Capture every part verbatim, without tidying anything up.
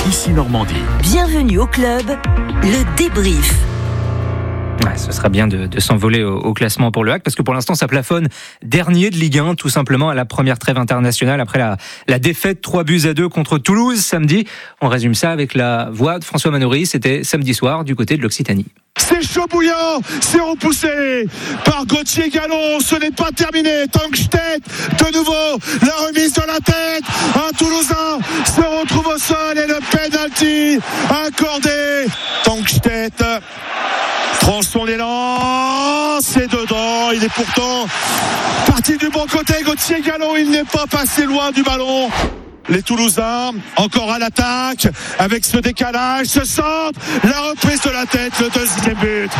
ici Normandie. Bienvenue au club, le débrief. Ouais, ce sera bien de, de s'envoler au, au classement pour le H A C, parce que pour l'instant ça plafonne dernier de Ligue un, tout simplement à la première trêve internationale après la, la défaite trois buts à deux contre Toulouse samedi. On résume ça avec la voix de François Manoury, c'était samedi soir du côté de l'Occitanie. C'est chaud bouillant, c'est repoussé par Gauthier Gallon, ce n'est pas terminé. Tankstedt, de nouveau, la remise de la tête, un Toulousain se retrouve au sol et le penalty accordé. Tankstedt prend son élan, c'est dedans, il est pourtant parti du bon côté. Gauthier Gallon, il n'est pas passé loin du ballon. Les Toulousains, encore à l'attaque, avec ce décalage, ce centre, la reprise de la tête, le deuxième but.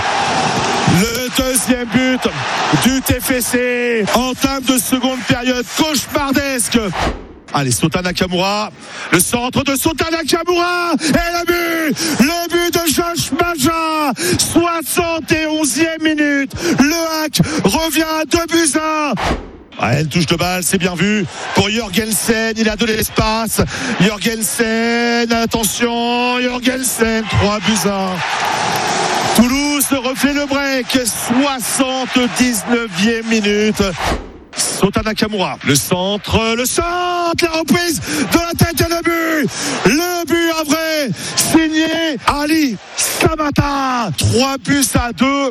Le deuxième but du T F C, entame de seconde période cauchemardesque. Allez, Sota Nakamura, le centre de Sota Nakamura, et le but, le but de Josh Maja, soixante et onzième minute, le H A C revient à deux buts à un. Ah, elle touche de balle, c'est bien vu pour Jorgensen, il a de l'espace. Jorgensen, attention, Jorgensen, trois buts à un. Toulouse refait le break, soixante-dix-neuvième minute. Sota Nakamura, le centre, le centre, la reprise de la tête et le but, le but à vrai, signé Ali Samata, trois buts à deux.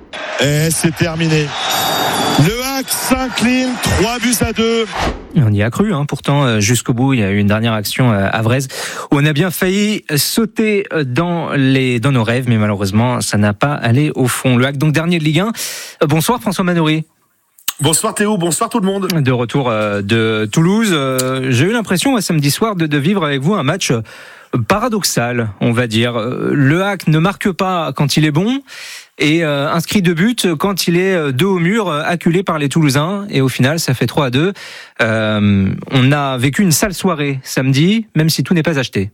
Et c'est terminé. Le H A C s'incline, trois buts à deux. On y a cru, hein. Pourtant, jusqu'au bout, il y a eu une dernière action à Vraise où on a bien failli sauter dans, les, dans nos rêves, mais malheureusement, ça n'a pas allé au fond. Le H A C, donc dernier de Ligue un. Bonsoir François Manoury. Bonsoir Théo, bonsoir tout le monde. De retour de Toulouse, j'ai eu l'impression samedi soir de, de vivre avec vous un match paradoxal, on va dire. Le H A C ne marque pas quand il est bon et euh, inscrit deux buts quand il est dos au mur, acculé par les Toulousains, et au final ça fait trois à deux. Euh, on a vécu une sale soirée samedi, même si tout n'est pas acheté.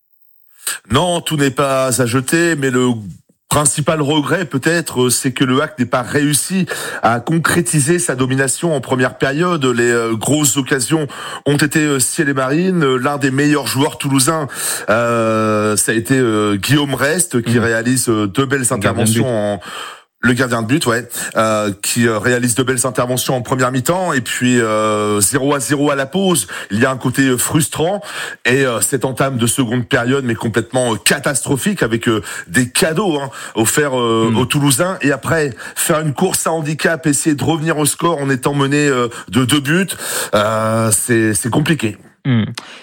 Non, tout n'est pas à jeter, mais le principal regret peut-être, c'est que le H A C n'ait pas réussi à concrétiser sa domination en première période. Les euh, grosses occasions ont été euh, ciel et marine. L'un des meilleurs joueurs toulousains, euh, ça a été euh, Guillaume Rest, qui mmh. réalise euh, deux belles interventions en... Le gardien de but, ouais, euh, qui réalise de belles interventions en première mi-temps, et puis euh, zéro à zéro à la pause. Il y a un côté frustrant, et euh, cette entame de seconde période, mais complètement euh, catastrophique, avec euh, des cadeaux hein, offerts euh, mmh. aux Toulousains, et après faire une course à handicap, essayer de revenir au score en étant mené euh, de deux buts, euh, c'est, c'est compliqué. Mmh.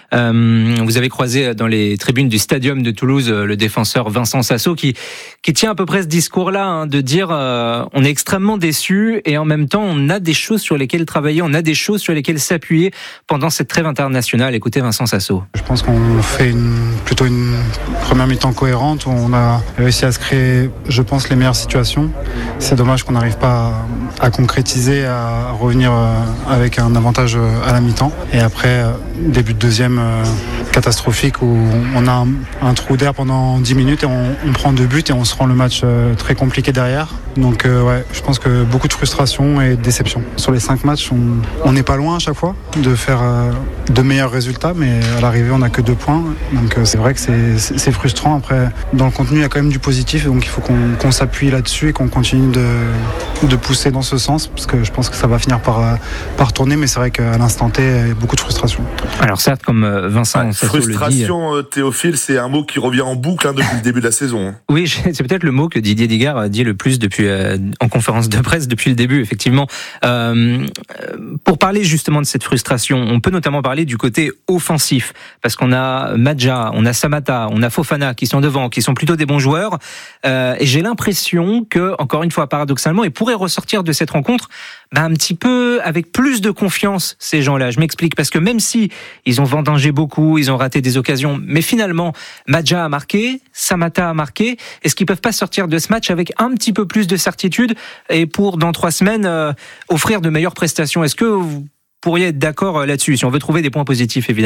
Euh, vous avez croisé dans les tribunes du Stadium de Toulouse le défenseur Vincent Sasso qui qui tient à peu près ce discours-là, hein, de dire euh, on est extrêmement déçus et en même temps on a des choses sur lesquelles travailler, on a des choses sur lesquelles s'appuyer pendant cette trêve internationale. Écoutez Vincent Sasso. Je pense qu'on fait une, plutôt une première mi-temps cohérente où on a réussi à se créer, je pense, les meilleures situations. C'est dommage qu'on n'arrive pas à, à concrétiser, à revenir avec un avantage à la mi-temps. Et après, début de deuxième euh, catastrophique où on a un, un trou d'air pendant dix minutes et on, on prend deux buts et on se rend le match euh, très compliqué derrière. Donc euh, ouais, je pense que beaucoup de frustration et de déception. Sur les cinq matchs, on n'est pas loin à chaque fois de faire euh, de meilleurs résultats, mais à l'arrivée on n'a que deux points. Donc euh, c'est vrai que c'est, c'est, c'est frustrant. Après, dans le contenu, il y a quand même du positif, donc il faut qu'on, qu'on s'appuie là-dessus et qu'on continue de, de pousser dans ce sens, parce que je pense que ça va finir par, par tourner, mais c'est vrai qu'à l'instant T, il y a beaucoup de frustration. Alors certes, comme Vincent ouais, Sasso le dit... Frustration, Théophile, c'est un mot qui revient en boucle hein, depuis le début de la saison. Oui, c'est peut-être le mot que Didier Digard dit le plus depuis euh, en conférence de presse depuis le début, effectivement. Euh, pour parler justement de cette frustration, on peut notamment parler du côté offensif, parce qu'on a Maja, on a Samata, on a Fofana qui sont devant, qui sont plutôt des bons joueurs, euh, et j'ai l'impression que, encore une fois, paradoxalement, ils pourraient ressortir de cette rencontre bah, un petit peu avec plus de confiance, ces gens-là. Je m'explique, parce que même si ils ont vendangé beaucoup, ils ont raté des occasions, mais finalement, Maja a marqué, Samata a marqué. Est-ce qu'ils peuvent pas sortir de ce match avec un petit peu plus de certitude et pour, dans trois semaines, euh, offrir de meilleures prestations? Est-ce que vous pourriez être d'accord là-dessus, si on veut trouver des points positifs, évidemment?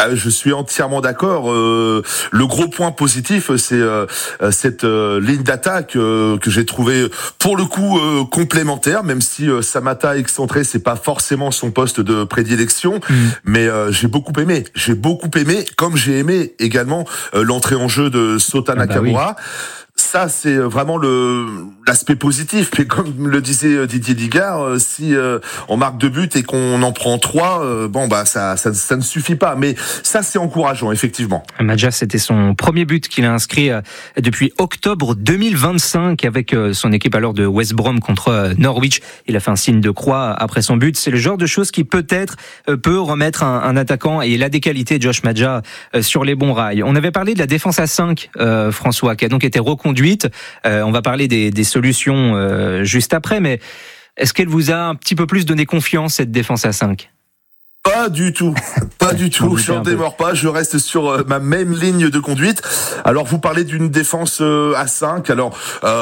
Je suis entièrement d'accord. Euh, le gros point positif, c'est euh, cette euh, ligne d'attaque euh, que j'ai trouvée pour le coup euh, complémentaire, même si euh, Samatta excentré, c'est pas forcément son poste de prédilection, mmh. mais euh, j'ai beaucoup aimé. J'ai beaucoup aimé, comme j'ai aimé également euh, l'entrée en jeu de Sota Nakamura. Ah bah oui. Ça, c'est vraiment le l'aspect positif. Mais comme le disait Didier Digard, si euh, on marque deux buts et qu'on en prend trois, euh, bon bah ça, ça ça ne suffit pas. Mais ça, c'est encourageant, effectivement. Madja, c'était son premier but qu'il a inscrit euh, depuis octobre deux mille vingt-cinq avec euh, son équipe alors de West Brom contre euh, Norwich. Il a fait un signe de croix après son but. C'est le genre de choses qui peut-être euh, peut remettre un, un attaquant, et il a des qualités, Josh Madja, euh, sur les bons rails. On avait parlé de la défense à cinq, euh, François, qui a donc été reconduite. Euh, on va parler des, des solutions euh, juste après, mais est-ce qu'elle vous a un petit peu plus donné confiance, cette défense à cinq ? Pas du tout, pas du tout. Je n'en démords pas, je reste sur ma même ligne de conduite. Alors vous parlez d'une défense à cinq. Alors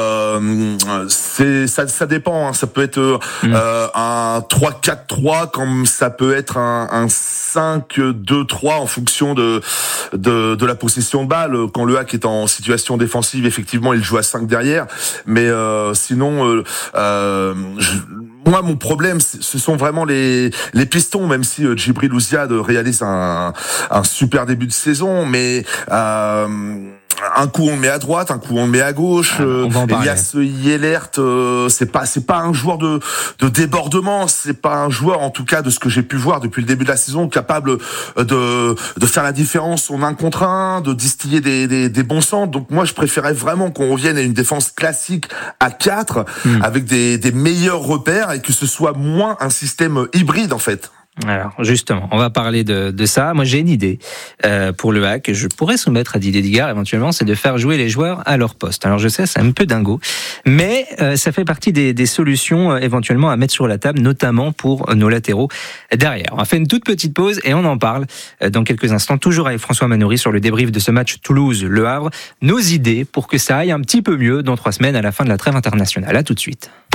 euh, c'est ça, ça dépend. Hein. Ça peut être mmh. euh, un trois quatre trois, comme ça peut être un, un cinq deux trois en fonction de, de de la possession de balle. Quand le Hack est en situation défensive, effectivement, il joue à cinq derrière. Mais euh, sinon, euh, euh, je, moi, mon problème, ce sont vraiment les les pistons, même si euh, Djibril Ouziad réalise un un super début de saison, mais euh, un coup on le met à droite, un coup on le met à gauche. Ah, euh, il y a ce Yelert, euh, c'est pas c'est pas un joueur de de débordement, c'est pas un joueur, en tout cas de ce que j'ai pu voir depuis le début de la saison, capable de de faire la différence en un contre un, de distiller des des, des bons centres. Donc moi, je préférais vraiment qu'on revienne à une défense classique à quatre, mmh. avec des des meilleurs repères, et que ce soit moins un système hybride en fait. Alors justement, on va parler de, de ça. Moi, j'ai une idée euh, pour le Hack que je pourrais soumettre à Didier Digard éventuellement, c'est de faire jouer les joueurs à leur poste. Alors je sais, c'est un peu dingo, mais euh, ça fait partie des, des solutions euh, éventuellement à mettre sur la table, notamment pour nos latéraux derrière. On va faire une toute petite pause et on en parle euh, dans quelques instants, toujours avec François Manoury sur le débrief de ce match Toulouse-Le Havre. Nos idées pour que ça aille un petit peu mieux dans trois semaines à la fin de la trêve internationale. À tout de suite.